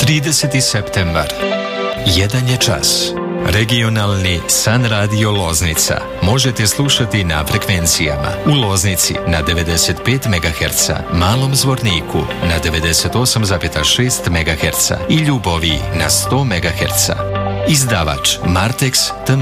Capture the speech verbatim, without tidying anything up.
trideseti septembar. Jedan je čas. Regionalni San Radio Loznica možete slušati na frekvencijama u Loznici na devedeset pet megaherca, Malom Zvorniku na devedeset osam zarez šest megaherca i Ljuboviji na sto megaherca. Izdavač Martex